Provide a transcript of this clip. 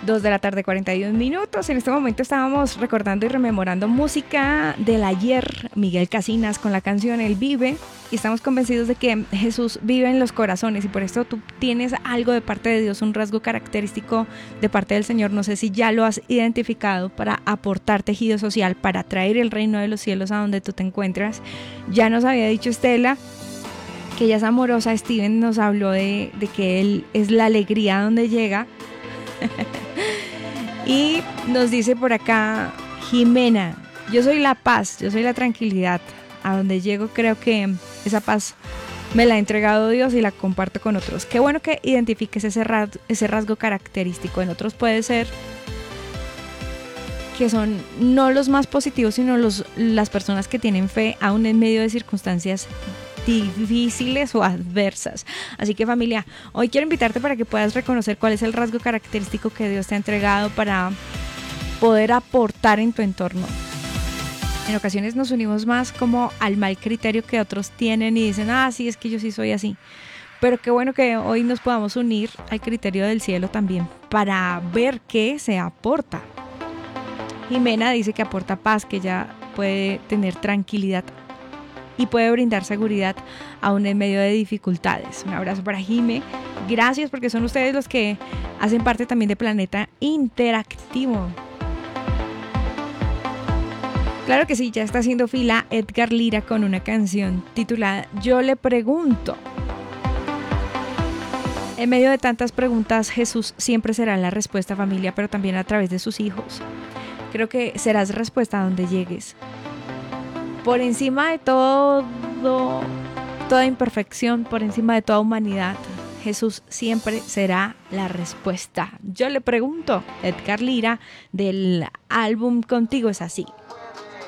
2 de la tarde, 41 minutos. En este momento estábamos recordando y rememorando música del ayer, Miguel Casinas con la canción Él vive, y estamos convencidos de que Jesús vive en los corazones, y por esto tú tienes algo de parte de Dios, un rasgo característico de parte del Señor. No sé si ya lo has identificado para aportar tejido social, para traer el reino de los cielos a donde tú te encuentras. Ya nos había dicho Estela que ella es amorosa. Steven nos habló de que Él es la alegría donde llega. Y nos dice por acá Jimena: yo soy la paz, yo soy la tranquilidad. A donde llego creo que esa paz me la ha entregado Dios y la comparto con otros. Qué bueno que identifiques ese rasgo característico. En otros puede ser que son no los más positivos, sino las personas que tienen fe aún en medio de circunstancias difíciles o adversas. Así que, familia, hoy quiero invitarte para que puedas reconocer cuál es el rasgo característico que Dios te ha entregado para poder aportar en tu entorno. En ocasiones nos unimos más como al mal criterio que otros tienen y dicen: sí, es que yo sí soy así. Pero qué bueno que hoy nos podamos unir al criterio del cielo también para ver qué se aporta. Jimena dice que aporta paz, que ella puede tener tranquilidad y puede brindar seguridad aún en medio de dificultades. Un abrazo para Jime. Gracias, porque son ustedes los que hacen parte también de Planeta Interactivo. Claro que sí, ya está haciendo fila Edgar Lira con una canción titulada Yo le pregunto. En medio de tantas preguntas, Jesús siempre será la respuesta, familia, pero también a través de sus hijos. Creo que serás respuesta a donde llegues. Por encima de todo, toda imperfección, por encima de toda humanidad, Jesús siempre será la respuesta. Yo le pregunto, Edgar Lira, del álbum Contigo es así.